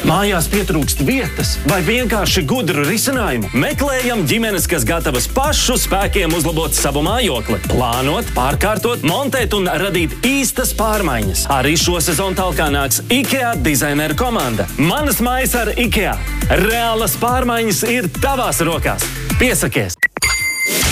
Mājās pietrūkst vietas vai vienkārši gudru risinājumu? Meklējam ģimenes, kas gatavas pašu spēkiem uzlabot savu mājokli, plānot, pārkārtot, montēt un radīt īstas pārmaiņas. Arī šo sezonu talkā nāks IKEA dizaineru komanda. Manas mājas ar IKEA. Reālas pārmaiņas ir tavās rokās. Piesakies!